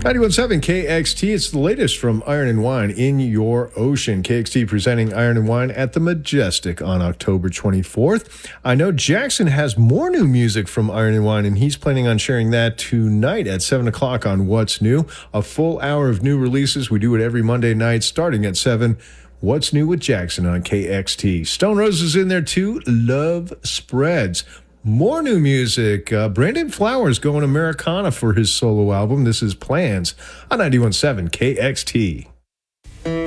91.7 KXT. It's the latest from Iron and Wine in your ocean. KXT presenting Iron and Wine at the Majestic on October 24th. I know Jackson has more new music from Iron and Wine, and he's planning on sharing that tonight at 7 o'clock on What's New. A full hour of new releases. We do it every Monday night starting at 7. What's New with Jackson on KXT. Stone Roses in there too. Love Spreads. More new music. Brandon Flowers going Americana for his solo album. This is Plans on 91.7 KXT.